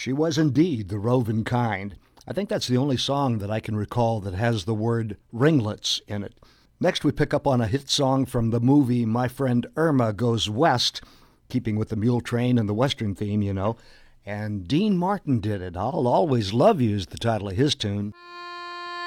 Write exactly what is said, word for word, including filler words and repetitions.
She was indeed the roving kind. I think that's the only song that I can recall that has the word ringlets in it. Next, we pick up on a hit song from the movie My Friend Irma Goes West, keeping with the mule train and the Western theme, you know. And Dean Martin did it. I'll Always Love You is the title of his tune.